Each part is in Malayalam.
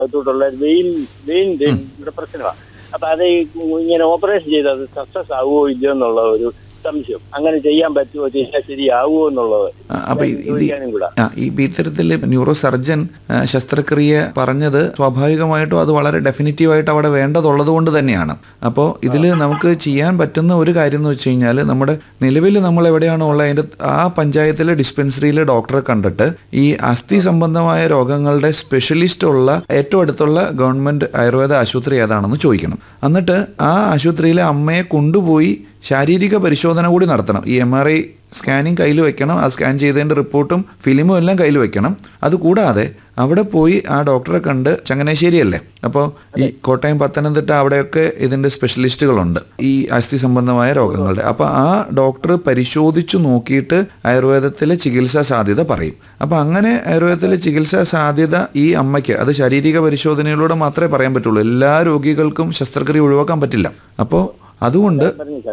അകത്തോട്ടുള്ള വെയിൻ്റെ പ്രശ്നമാണ്. അപ്പൊ അത് ഇങ്ങനെ ഓപ്പറേഷൻ ചെയ്ത് അത് സക്സസ് ആവുമോ ഇല്ലയോ എന്നുള്ള ഒരു സംശയം. അങ്ങനെ ചെയ്യാൻ പറ്റുമോ, ചെയ്യാൻ ശരിയാവുമോ എന്നുള്ളത് ചോദിക്കാനും കൂടെ. ഈ ഇത്തരത്തിൽ ന്യൂറോ സർജൻ ശസ്ത്രക്രിയ പറഞ്ഞത് സ്വാഭാവികമായിട്ടും അത് വളരെ ഡെഫിനിറ്റീവായിട്ട് അവിടെ വേണ്ടതുള്ളത് കൊണ്ട് തന്നെയാണ്. അപ്പോൾ ഇതിൽ നമുക്ക് ചെയ്യാൻ പറ്റുന്ന ഒരു കാര്യം എന്ന് വെച്ച് കഴിഞ്ഞാൽ, നമ്മുടെ നിലവിൽ നമ്മൾ എവിടെയാണോ ഉള്ളത് അതിൻ്റെ ആ പഞ്ചായത്തിലെ ഡിസ്പെൻസറിയിലെ ഡോക്ടറെ കണ്ടിട്ട് ഈ അസ്ഥി സംബന്ധമായ രോഗങ്ങളുടെ സ്പെഷ്യലിസ്റ്റ് ഉള്ള ഏറ്റവും അടുത്തുള്ള ഗവൺമെൻറ് ആയുർവേദ ആശുപത്രി ഏതാണെന്ന് ചോദിക്കണം. എന്നിട്ട് ആ ആശുപത്രിയിലെ അമ്മയെ കൊണ്ടുപോയി ശാരീരിക പരിശോധന കൂടി നടത്തണം. ഈ MRI സ്കാനിങ് കയ്യിൽ വെക്കണം, ആ സ്കാൻ ചെയ്തതിൻ്റെ റിപ്പോർട്ടും ഫിലിമും എല്ലാം കയ്യിൽ വെക്കണം. അതുകൂടാതെ അവിടെ പോയി ആ ഡോക്ടറെ കണ്ട്, ചങ്ങനാശ്ശേരിയല്ലേ, അപ്പോൾ ഈ കോട്ടയം, പത്തനംതിട്ട അവിടെയൊക്കെ ഇതിൻ്റെ സ്പെഷ്യലിസ്റ്റുകളുണ്ട് ഈ അസ്ഥി സംബന്ധമായ രോഗങ്ങളുടെ. അപ്പോൾ ആ ഡോക്ടർ പരിശോധിച്ചു നോക്കിയിട്ട് ആയുർവേദത്തിലെ ചികിത്സാ സാധ്യത പറയും. അപ്പോൾ അങ്ങനെ ആയുർവേദത്തിലെ ചികിത്സാ സാധ്യത ഈ അമ്മയ്ക്ക് അത് ശാരീരിക പരിശോധനയിലൂടെ മാത്രമേ പറയാൻ പറ്റുള്ളൂ. എല്ലാ രോഗികൾക്കും ശസ്ത്രക്രിയ ഒഴിവാക്കാൻ പറ്റില്ല. അപ്പോൾ അതുകൊണ്ട്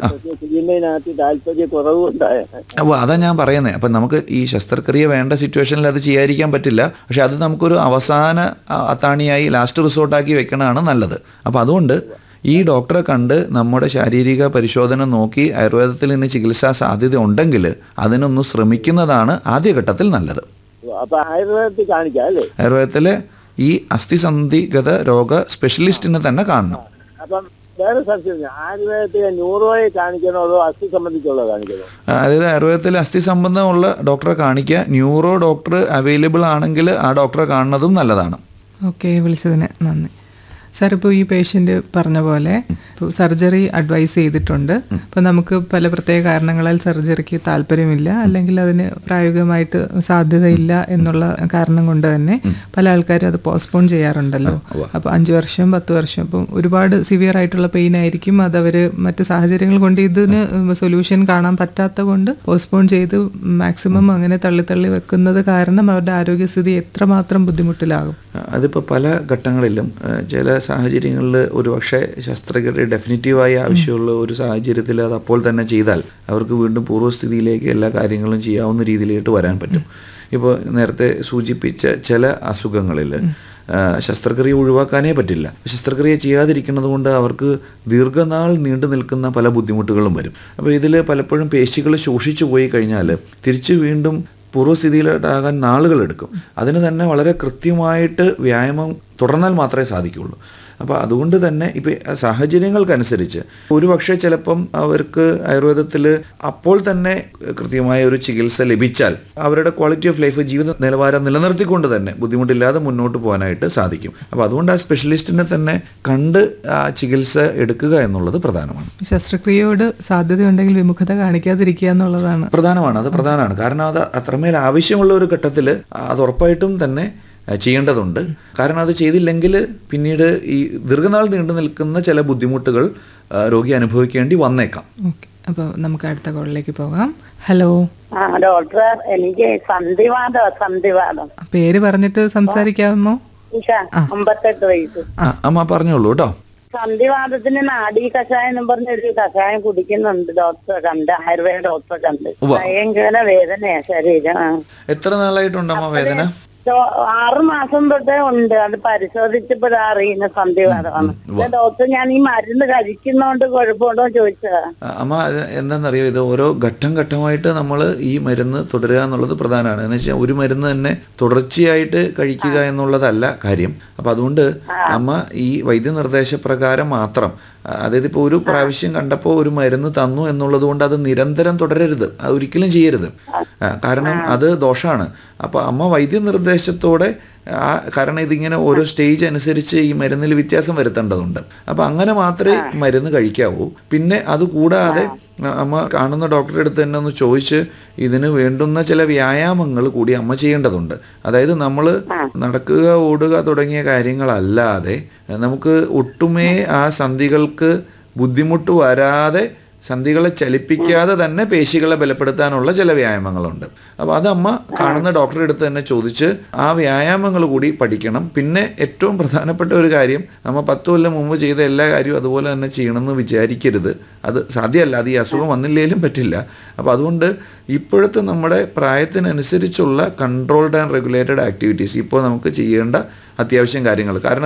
അതാ ഞാൻ പറയുന്നത്. അപ്പം നമുക്ക് ഈ ശസ്ത്രക്രിയ വേണ്ട സിറ്റുവേഷനിൽ അത് ചെയ്യാതിരിക്കാൻ പറ്റില്ല. പക്ഷെ അത് നമുക്കൊരു അവസാന അത്താണിയായി ലാസ്റ്റ് റിസോർട്ടാക്കി വെക്കണതാണ് നല്ലത്. അപ്പം അതുകൊണ്ട് ഈ ഡോക്ടറെ കണ്ട് നമ്മുടെ ശാരീരിക പരിശോധന നോക്കി ആയുർവേദത്തിൽ നിന്ന് ചികിത്സാ സാധ്യത ഉണ്ടെങ്കിൽ അതിനൊന്ന് ശ്രമിക്കുന്നതാണ് ആദ്യഘട്ടത്തിൽ നല്ലത്. ആയുർവേദത്തിലെ ഈ അസ്ഥിസന്ധിഗത രോഗ സ്പെഷ്യലിസ്റ്റിനെ തന്നെ കാണണം. വേറെ സംശയം, ആയുർവേദത്തിലെ ന്യൂറോയെ കാണിക്കണോ അതോ അസ്ഥി സംബന്ധിച്ചുള്ള കാണിക്കണോ? അതായത് ആയുർവേദത്തിൽ അസ്ഥി സംബന്ധമുള്ള ഡോക്ടറെ കാണിക്കുക. ന്യൂറോ ഡോക്ടർ അവൈലബിൾ ആണെങ്കിൽ ആ ഡോക്ടറെ കാണുന്നതും നല്ലതാണ്. ഓക്കെ, വിളിച്ചതിന് നന്ദി സാർ. ഇപ്പോൾ ഈ പേഷ്യൻ്റ് പറഞ്ഞ പോലെ ഇപ്പോൾ സർജറി അഡ്വൈസ് ചെയ്തിട്ടുണ്ട്. അപ്പോൾ നമുക്ക് പല പ്രത്യേക കാരണങ്ങളാൽ സർജറിക്ക് താല്പര്യമില്ല, അല്ലെങ്കിൽ അതിന് പ്രായോഗികമായിട്ട് സാധ്യതയില്ല എന്നുള്ള കാരണം കൊണ്ട് തന്നെ പല ആൾക്കാരും അത് പോസ്റ്റ്പോൺ ചെയ്യാറുണ്ടല്ലോ. അപ്പോൾ 5 വർഷം 10 വർഷം ഇപ്പം ഒരുപാട് സിവിയർ ആയിട്ടുള്ള പെയിൻ ആയിരിക്കും. അതവർ മറ്റ് സാഹചര്യങ്ങൾ കൊണ്ട് ഇതിന് സൊല്യൂഷൻ കാണാൻ പറ്റാത്ത കൊണ്ട് പോസ്റ്റ്പോൺ ചെയ്ത് മാക്സിമം അങ്ങനെ തള്ളി വെക്കുന്നത് കാരണം അവരുടെ ആരോഗ്യസ്ഥിതി എത്രമാത്രം ബുദ്ധിമുട്ടിലാകും. അതിപ്പോൾ പല ഘട്ടങ്ങളിലും ചില സാഹചര്യങ്ങളിൽ ഒരുപക്ഷെ ശസ്ത്രക്രിയ ഡെഫിനിറ്റീവായി ആവശ്യമുള്ള ഒരു സാഹചര്യത്തിൽ അത് അപ്പോൾ തന്നെ ചെയ്താൽ അവർക്ക് വീണ്ടും പൂർവ്വസ്ഥിതിയിലേക്ക് എല്ലാ കാര്യങ്ങളും ചെയ്യാവുന്ന രീതിയിലേക്ക് വരാൻ പറ്റും. ഇപ്പോൾ നേരത്തെ സൂചിപ്പിച്ച ചില അസുഖങ്ങളിൽ ശസ്ത്രക്രിയ ഒഴിവാക്കാനേ പറ്റില്ല. ശസ്ത്രക്രിയ ചെയ്യാതിരിക്കുന്നത് കൊണ്ട് അവർക്ക് ദീർഘനാൾ നീണ്ടു നിൽക്കുന്ന പല ബുദ്ധിമുട്ടുകളും വരും. അപ്പോൾ ഇതിൽ പലപ്പോഴും പേശികൾ ശോഷിച്ചു പോയി കഴിഞ്ഞാൽ തിരിച്ച് വീണ്ടും പൂർവ്വസ്ഥിതിയിലോട്ടാകാൻ നാളുകളെടുക്കും. അതിന് തന്നെ വളരെ കൃത്യമായിട്ട് വ്യായാമം തുടർന്നാൽ മാത്രമേ സാധിക്കുകയുള്ളൂ. അപ്പോൾ അതുകൊണ്ട് തന്നെ ഇപ്പോൾ സാഹചര്യങ്ങൾക്കനുസരിച്ച് ഒരുപക്ഷെ ചിലപ്പം അവർക്ക് ആയുർവേദത്തിൽ അപ്പോൾ തന്നെ കൃത്യമായ ഒരു ചികിത്സ ലഭിച്ചാൽ അവരുടെ ക്വാളിറ്റി ഓഫ് ലൈഫ്, ജീവിത നിലവാരം നിലനിർത്തിക്കൊണ്ട് തന്നെ ബുദ്ധിമുട്ടില്ലാതെ മുന്നോട്ട് പോകാനായിട്ട് സാധിക്കും. അപ്പോൾ അതുകൊണ്ട് ആ സ്പെഷ്യലിസ്റ്റിനെ തന്നെ കണ്ട് ആ ചികിത്സ എടുക്കുക എന്നുള്ളത് പ്രധാനമാണ്. ശസ്ത്രക്രിയയോട് സാധ്യതയുണ്ടെങ്കിൽ വിമുഖത കാണിക്കാതിരിക്കുക എന്നുള്ളതാണ് പ്രധാനമാണ്. അത് പ്രധാനമാണ്. കാരണം അത് അത്രമേൽ ആവശ്യമുള്ള ഒരു ഘട്ടത്തിൽ അത് ഉറപ്പായിട്ടും തന്നെ ചെയ്യേണ്ടതുണ്ട്. കാരണം അത് ചെയ്തില്ലെങ്കിൽ പിന്നീട് ഈ ദീർഘനാൾ നീണ്ടു നിൽക്കുന്ന ചില ബുദ്ധിമുട്ടുകൾ രോഗി അനുഭവിക്കേണ്ടി വന്നേക്കാം. അപ്പോൾ നമുക്ക് അടുത്ത കോളിലേക്ക് പോകാം. ഹലോ ഡോക്ടർ, എനിക്ക് സന്ധിവാദം. പേര് പറഞ്ഞിട്ട് സംസാരിക്കാമോ? 58 വയസ്സ്. അമ്മ പറഞ്ഞോളൂ കേട്ടോ. സന്ധിവാദത്തിന് നാഡീ കഷായം എന്ന് പറഞ്ഞൊരു കഷായം കുടിക്കുന്നുണ്ട്. ഡോക്ടറെ കണ്ട്, ആയുർവേദ ഡോക്ടറെ കണ്ട്. ഭയങ്കര വേദനയാ ശരീരം. എത്ര നാളായിട്ടുണ്ടമ്മ വേദന? 6 മാസം തൊട്ടേ ഉണ്ട്. അത് പരിശോധിച്ചപ്പോഴാ അറിയുന്ന സന്ധിവാദമാണ്. ഡോക്ടർ, ഞാൻ ഈ മരുന്ന് കഴിക്കുന്നോണ്ട് കുഴപ്പമുണ്ടോ ചോദിച്ചതാ. അമ്മ എന്താണെന്നറിയോ, ഇത് ഓരോ ഘട്ടമായിട്ട് നമ്മൾ ഈ മരുന്ന് തുടരുക എന്നുള്ളത് പ്രധാനമാണ്. എന്ന് വെച്ചാൽ ഒരു മരുന്ന് തന്നെ തുടർച്ചയായിട്ട് കഴിക്കുക എന്നുള്ളതല്ല കാര്യം. അപ്പം അതുകൊണ്ട് അമ്മ ഈ വൈദ്യനിർദ്ദേശപ്രകാരം മാത്രം, അതായത് ഇപ്പോൾ ഒരു പ്രാവശ്യം കണ്ടപ്പോൾ ഒരു മരുന്ന് തന്നു എന്നുള്ളത് കൊണ്ട് അത് നിരന്തരം തുടരരുത്, അത് ഒരിക്കലും ചെയ്യരുത്. കാരണം അത് ദോഷമാണ്. അപ്പോൾ അമ്മ വൈദ്യനിർദ്ദേശത്തോടെ കാരണം ഇതിങ്ങനെ ഓരോ സ്റ്റേജ് അനുസരിച്ച് ഈ മരുന്നിൽ വ്യത്യാസം വരുത്തേണ്ടതുണ്ട്. അപ്പം അങ്ങനെ മാത്രമേ മരുന്ന് കഴിക്കാവൂ. പിന്നെ അതുകൂടാതെ അമ്മ കാണുന്ന ഡോക്ടറെ അടുത്ത് തന്നെ ഒന്ന് ചോദിച്ച് ഇതിന് വേണ്ടുന്ന ചില വ്യായാമങ്ങൾ കൂടി അമ്മ ചെയ്യേണ്ടതുണ്ട്. അതായത് നമ്മൾ നടക്കുക, ഓടുക തുടങ്ങിയ കാര്യങ്ങളല്ലാതെ നമുക്ക് ഒട്ടുമേ ആ സന്ധികൾക്ക് ബുദ്ധിമുട്ട് വരാതെ സന്ധികളെ ചലിപ്പിക്കാതെ തന്നെ പേശികളെ ബലപ്പെടുത്താനുള്ള ചില വ്യായാമങ്ങളുണ്ട്. അപ്പോൾ അത് അമ്മ കാണുന്ന ഡോക്ടറെ അടുത്ത് തന്നെ ചോദിച്ച് ആ വ്യായാമങ്ങൾ കൂടി പഠിക്കണം. പിന്നെ ഏറ്റവും പ്രധാനപ്പെട്ട ഒരു കാര്യം, നമ്മൾ 10 കൊല്ലം മുമ്പ് ചെയ്ത എല്ലാ കാര്യവും അതുപോലെ തന്നെ ചെയ്യണമെന്ന് വിചാരിക്കരുത്. അത് സാധ്യമല്ല, അത് ഈ അസുഖം വന്നില്ലെങ്കിലും പറ്റില്ല. അപ്പോൾ അതുകൊണ്ട് ഇപ്പോഴത്തെ നമ്മുടെ പ്രായത്തിനനുസരിച്ചുള്ള കൺട്രോൾഡ് ആൻഡ് റെഗുലേറ്റഡ് ആക്ടിവിറ്റീസ് ഇപ്പോൾ നമുക്ക് ചെയ്യേണ്ട അത്യാവശ്യം കാര്യങ്ങൾ. കാരണം